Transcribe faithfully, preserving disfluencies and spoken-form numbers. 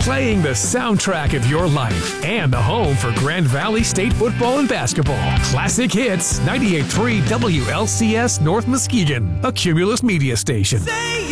playing the soundtrack of your life and the home for Grand Valley State football and basketball. Classic Hits, ninety-eight point three W L C S North Muskegon, a Cumulus media station.